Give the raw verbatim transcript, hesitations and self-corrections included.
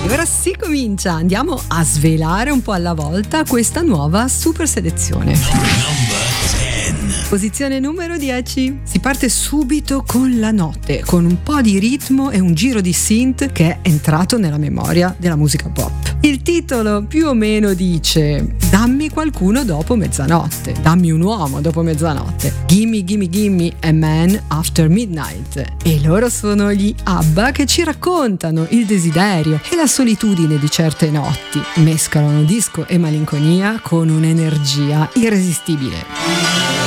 E ora si comincia, andiamo a svelare un po' alla volta questa nuova super selezione. Posizione numero dieci. Si parte subito con la notte, con un po' di ritmo e un giro di synth che è entrato nella memoria della musica pop. Il titolo più o meno dice: dammi qualcuno dopo mezzanotte, dammi un uomo dopo mezzanotte, gimme gimme gimme a man after midnight. E loro sono gli ABBA che ci raccontano il desiderio e la solitudine di certe notti, mescolano disco e malinconia con un'energia irresistibile.